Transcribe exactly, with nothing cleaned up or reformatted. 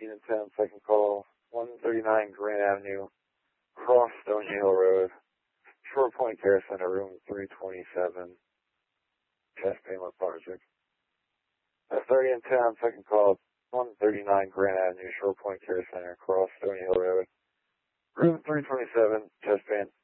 thirteen and ten, second call, one thirty-nine Grant Avenue, cross Stony Hill Road, Short Point Care Center, room three twenty-seven, chest pain lethargic. At thirty and ten, second call, one thirty-nine Grant Avenue, Short Point Care Center, cross Stony Hill Road, room three twenty-seven, chest pain